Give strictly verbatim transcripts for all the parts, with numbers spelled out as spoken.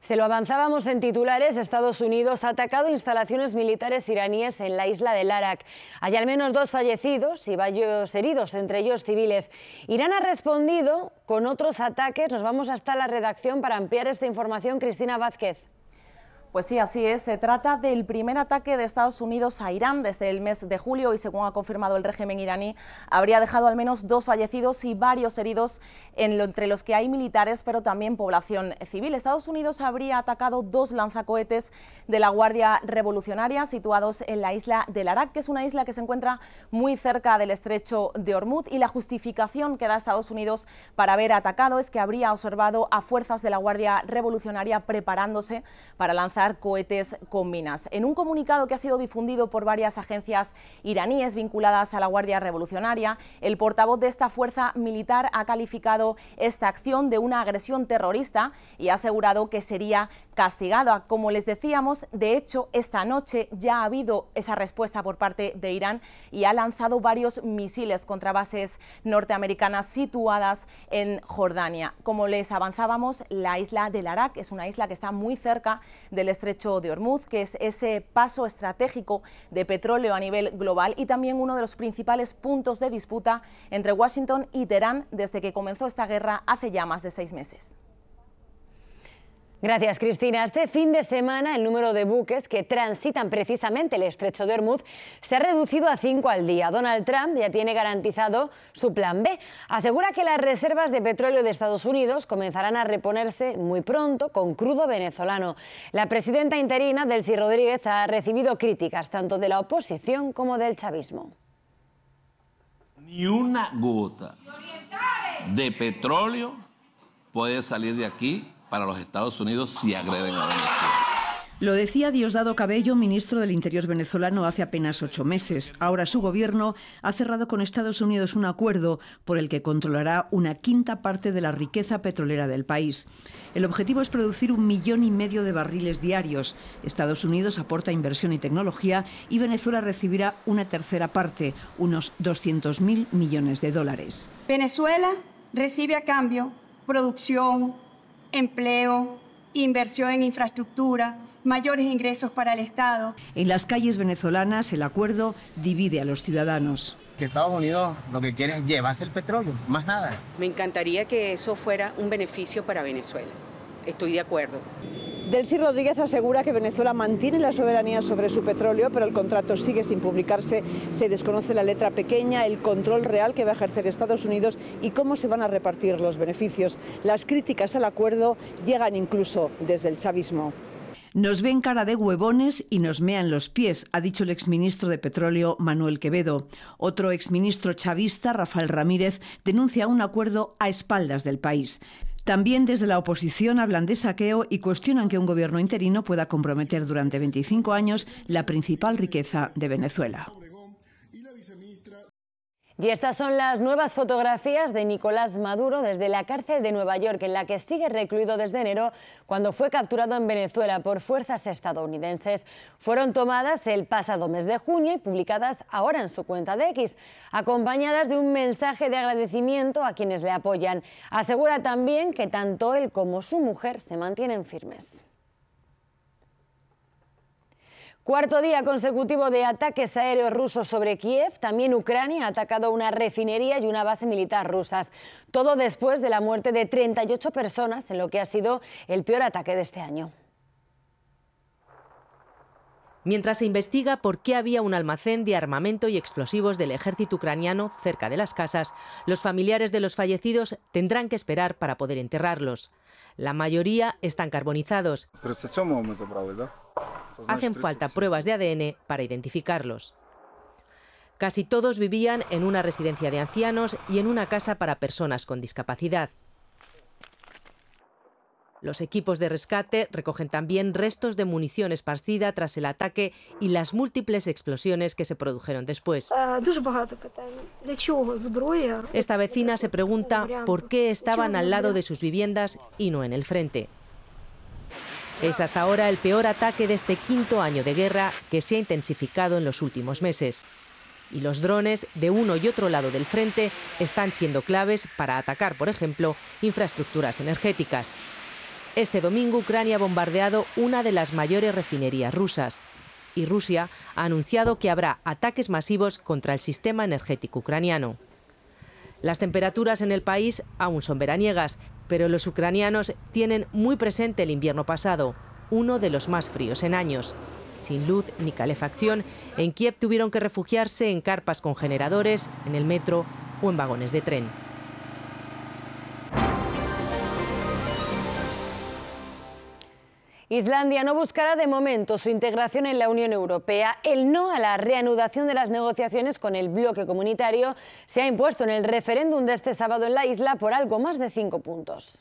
Se lo avanzábamos en titulares, Estados Unidos ha atacado instalaciones militares iraníes en la isla de Arak. Hay al menos dos fallecidos y varios heridos, entre ellos civiles. Irán ha respondido con otros ataques. Nos vamos hasta la redacción para ampliar esta información. Cristina Vázquez. Pues sí, así es. Se trata del primer ataque de Estados Unidos a Irán desde el mes de julio y, según ha confirmado el régimen iraní, habría dejado al menos dos fallecidos y varios heridos, en lo, entre los que hay militares, pero también población civil. Estados Unidos habría atacado dos lanzacohetes de la Guardia Revolucionaria situados en la isla del Arak, que es una isla que se encuentra muy cerca del estrecho de Hormuz, y la justificación que da Estados Unidos para haber atacado es que habría observado a fuerzas de la Guardia Revolucionaria preparándose para lanzar cohetes con minas. En un comunicado que ha sido difundido por varias agencias iraníes vinculadas a la Guardia Revolucionaria, el portavoz de esta fuerza militar ha calificado esta acción de una agresión terrorista y ha asegurado que sería castigada. Como les decíamos, de hecho, esta noche ya ha habido esa respuesta por parte de Irán y ha lanzado varios misiles contra bases norteamericanas situadas en Jordania. Como les avanzábamos, la isla del Arak es una isla que está muy cerca del estrecho de Hormuz, que es ese paso estratégico de petróleo a nivel global y también uno de los principales puntos de disputa entre Washington y Teherán desde que comenzó esta guerra hace ya más de seis meses. Gracias, Cristina. Este fin de semana el número de buques que transitan precisamente el estrecho de Hormuz se ha reducido a cinco al día. Donald Trump ya tiene garantizado su plan B. Asegura que las reservas de petróleo de Estados Unidos comenzarán a reponerse muy pronto con crudo venezolano. La presidenta interina, Delcy Rodríguez, ha recibido críticas tanto de la oposición como del chavismo. Ni una gota de petróleo puede salir de aquí para los Estados Unidos si agreden a Venezuela. Lo decía Diosdado Cabello, ministro del Interior venezolano, hace apenas ocho meses. Ahora su gobierno ha cerrado con Estados Unidos un acuerdo por el que controlará una quinta parte de la riqueza petrolera del país. El objetivo es producir un millón y medio de barriles diarios. Estados Unidos aporta inversión y tecnología y Venezuela recibirá una tercera parte, unos doscientos mil millones de dólares. Venezuela recibe a cambio producción, empleo, inversión en infraestructura, mayores ingresos para el Estado. En las calles venezolanas el acuerdo divide a los ciudadanos. Que Estados Unidos lo que quiere es llevarse el petróleo, más nada. Me encantaría que eso fuera un beneficio para Venezuela. Estoy de acuerdo. Delcy Rodríguez asegura que Venezuela mantiene la soberanía sobre su petróleo, pero el contrato sigue sin publicarse. Se desconoce la letra pequeña, el control real que va a ejercer Estados Unidos y cómo se van a repartir los beneficios. Las críticas al acuerdo llegan incluso desde el chavismo. Nos ven cara de huevones y nos mean los pies, ha dicho el exministro de Petróleo Manuel Quevedo. Otro exministro chavista, Rafael Ramírez, denuncia un acuerdo a espaldas del país. También desde la oposición hablan de saqueo y cuestionan que un gobierno interino pueda comprometer durante veinticinco años la principal riqueza de Venezuela. Y estas son las nuevas fotografías de Nicolás Maduro desde la cárcel de Nueva York, en la que sigue recluido desde enero, cuando fue capturado en Venezuela por fuerzas estadounidenses. Fueron tomadas el pasado mes de junio y publicadas ahora en su cuenta de X, acompañadas de un mensaje de agradecimiento a quienes le apoyan. Asegura también que tanto él como su mujer se mantienen firmes. Cuarto día consecutivo de ataques aéreos rusos sobre Kiev. También Ucrania ha atacado una refinería y una base militar rusas. Todo después de la muerte de treinta y ocho personas en lo que ha sido el peor ataque de este año. Mientras se investiga por qué había un almacén de armamento y explosivos del ejército ucraniano cerca de las casas, los familiares de los fallecidos tendrán que esperar para poder enterrarlos. La mayoría están carbonizados. Hacen falta pruebas de A D N para identificarlos. Casi todos vivían en una residencia de ancianos y en una casa para personas con discapacidad. Los equipos de rescate recogen también restos de munición esparcida tras el ataque y las múltiples explosiones que se produjeron después. Esta vecina se pregunta por qué estaban al lado de sus viviendas y no en el frente. Es hasta ahora el peor ataque de este quinto año de guerra, que se ha intensificado en los últimos meses. Y los drones de uno y otro lado del frente están siendo claves para atacar, por ejemplo, infraestructuras energéticas. Este domingo Ucrania ha bombardeado una de las mayores refinerías rusas y Rusia ha anunciado que habrá ataques masivos contra el sistema energético ucraniano. Las temperaturas en el país aún son veraniegas, pero los ucranianos tienen muy presente el invierno pasado, uno de los más fríos en años. Sin luz ni calefacción, en Kiev tuvieron que refugiarse en carpas con generadores, en el metro o en vagones de tren. Islandia no buscará de momento su integración en la Unión Europea. El no a la reanudación de las negociaciones con el bloque comunitario se ha impuesto en el referéndum de este sábado en la isla por algo más de cinco puntos.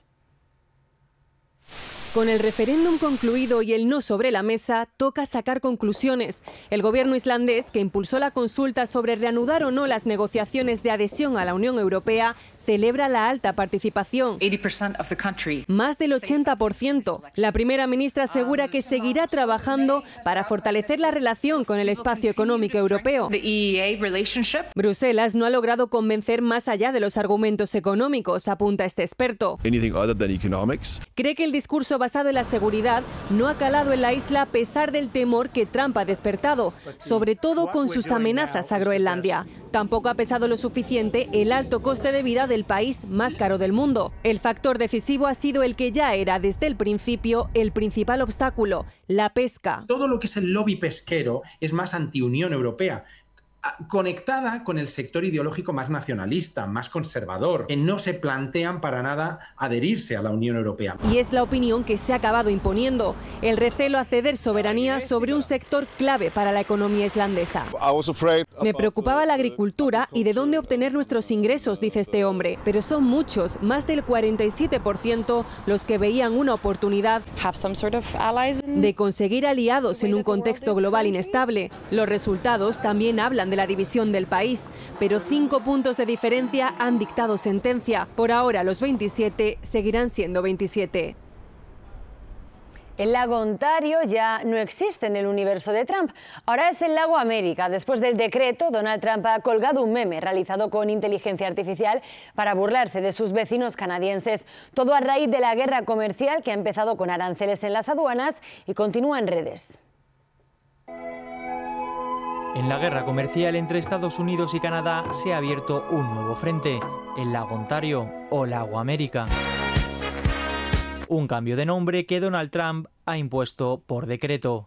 Con el referéndum concluido y el no sobre la mesa, toca sacar conclusiones. El gobierno islandés, que impulsó la consulta sobre reanudar o no las negociaciones de adhesión a la Unión Europea, celebra la alta participación, más del ochenta por ciento. La primera ministra asegura que seguirá trabajando para fortalecer la relación con el espacio económico europeo. Bruselas no ha logrado convencer más allá de los argumentos económicos, apunta este experto. Cree que el discurso basado en la seguridad no ha calado en la isla a pesar del temor que Trump ha despertado, sobre todo con sus amenazas a Groenlandia. Tampoco ha pesado lo suficiente el alto coste de vida del país más caro del mundo. El factor decisivo ha sido el que ya era desde el principio el principal obstáculo, la pesca. Todo lo que es el lobby pesquero es más anti-Unión Europea, conectada con el sector ideológico más nacionalista, más conservador, que no se plantean para nada adherirse a la Unión Europea. Y es la opinión que se ha acabado imponiendo, el recelo a ceder soberanía sobre un sector clave para la economía islandesa. Me preocupaba la agricultura y de dónde obtener nuestros ingresos, dice este hombre, pero son muchos, más del cuarenta y siete por ciento, los que veían una oportunidad de conseguir aliados en un contexto global inestable. Los resultados también hablan de la división del país, pero cinco puntos de diferencia han dictado sentencia. Por ahora los veintisiete seguirán siendo veintisiete. El lago Ontario ya no existe en el universo de Trump, ahora es el lago América. Después del decreto, Donald Trump ha colgado un meme realizado con inteligencia artificial para burlarse de sus vecinos canadienses. Todo a raíz de la guerra comercial que ha empezado con aranceles en las aduanas y continúa en redes. En la guerra comercial entre Estados Unidos y Canadá se ha abierto un nuevo frente, el lago Ontario o lago América. Un cambio de nombre que Donald Trump ha impuesto por decreto.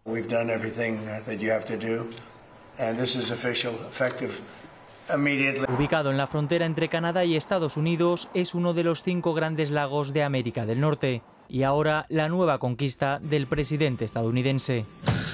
Ubicado en la frontera entre Canadá y Estados Unidos, es uno de los cinco grandes lagos de América del Norte y ahora la nueva conquista del presidente estadounidense.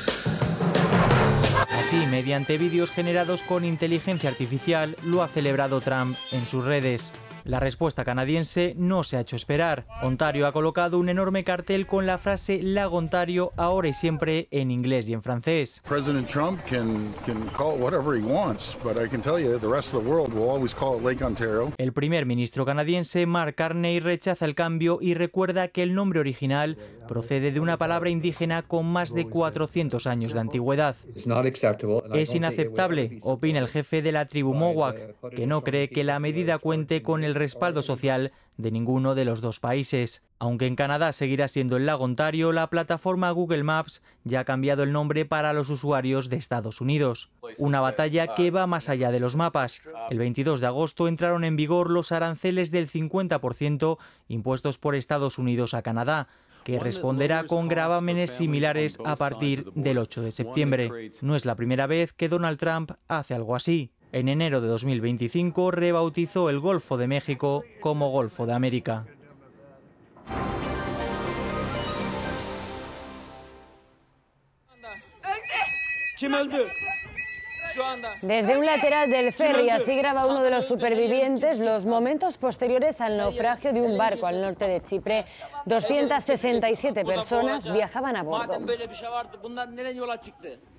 Así, mediante vídeos generados con inteligencia artificial, lo ha celebrado Trump en sus redes. La respuesta canadiense no se ha hecho esperar. Ontario ha colocado un enorme cartel con la frase Lago Ontario ahora y siempre en inglés y en francés. President Trump can, can call it whatever he wants, but I can tell you the rest of the world will always call it Lake Ontario. El primer ministro canadiense Mark Carney rechaza el cambio y recuerda que el nombre original procede de una palabra indígena con más de cuatrocientos años de antigüedad. Es inaceptable, opina el jefe de la tribu Mohawk, que no cree que la medida cuente con el respaldo social de ninguno de los dos países. Aunque en Canadá seguirá siendo el lago Ontario, la plataforma Google Maps ya ha cambiado el nombre para los usuarios de Estados Unidos. Una batalla que va más allá de los mapas. El veintidós de agosto entraron en vigor los aranceles del cincuenta por ciento impuestos por Estados Unidos a Canadá, que responderá con gravámenes similares a partir del ocho de septiembre. No es la primera vez que Donald Trump hace algo así. En enero de dos mil veinticinco rebautizó el Golfo de México como Golfo de América. Desde un lateral del ferry, así graba uno de los supervivientes los momentos posteriores al naufragio de un barco al norte de Chipre. doscientas sesenta y siete personas viajaban a bordo.